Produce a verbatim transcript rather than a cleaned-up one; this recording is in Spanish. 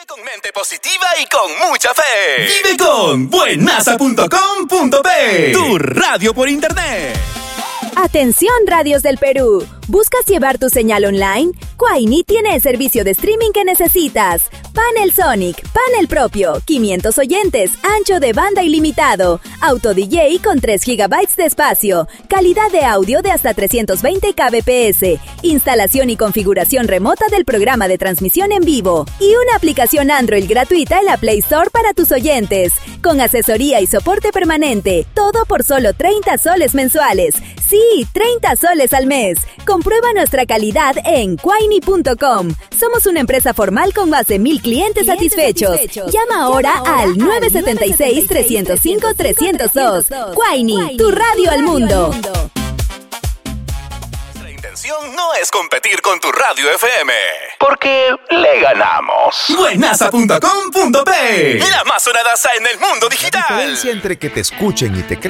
Vive con mente positiva y con mucha fe. Vive con buenaza punto com punto pe, tu radio por internet. Atención, radios del Perú. ¿Buscas llevar tu señal online? Quaini tiene el servicio de streaming que necesitas. Panel Sonic, panel propio, quinientos oyentes, ancho de banda ilimitado, auto D J con tres gigabytes de espacio, calidad de audio de hasta trescientos veinte kilobits, instalación y configuración remota del programa de transmisión en vivo y una aplicación Android gratuita en la Play Store para tus oyentes, con asesoría y soporte permanente, todo por solo treinta soles mensuales. Sí, treinta soles al mes. Comprueba nuestra calidad en quaini punto com. Somos una empresa formal con más de mil clientes, clientes satisfechos. satisfechos. Llama ahora Llama ahora al nueve siete seis, tres cero cinco, tres cero dos. Quaini, tu radio al mundo. Nuestra intención no es competir con tu radio F M, porque le ganamos. buenaza punto com punto pe, la más sonadaza en el mundo digital. La diferencia entre que te escuchen y te